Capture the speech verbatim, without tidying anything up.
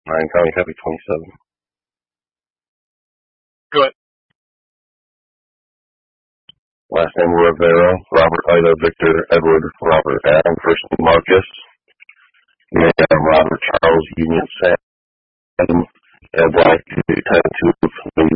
Ryan County, Heavy twenty-seven. Go ahead. Last name Rivera, Robert Ida Victor Edward Robert Adam, first name Marcus. Name Robert Charles Union Sam. And black tattoo